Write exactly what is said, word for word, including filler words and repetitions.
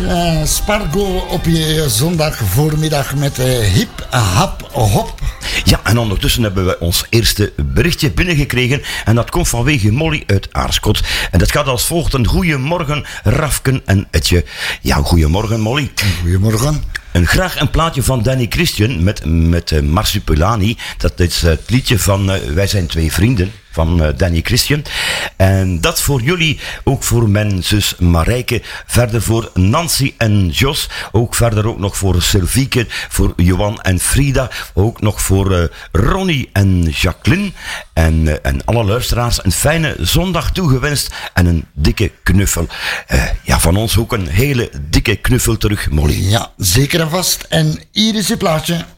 uh, Spargo op je zondag voormiddag met uh, hip, hap, hop. Ja, en ondertussen hebben we ons eerste berichtje binnengekregen. En dat komt vanwege Molly uit Aarschot. En dat gaat als volgt. Een goeiemorgen, Rafken en Etje. Ja, goeiemorgen, Molly. Goeiemorgen. En graag een plaatje van Danny Christian met, met uh, Marsupilami. Dat is het liedje van uh, Wij zijn twee vrienden van uh, Danny Christian. En dat voor jullie, ook voor mijn zus Marijke. Verder voor Nancy en Jos. Ook verder ook nog voor Sylvieke, voor Johan en Frida. Ook nog voor uh, Ronnie en Jacqueline. En, uh, en alle luisteraars een fijne zondag toegewenst. En een dikke knuffel. Uh, ja, van ons ook een hele dikke knuffel terug, Molly. Ja, zeker en vast. En hier is je plaatje.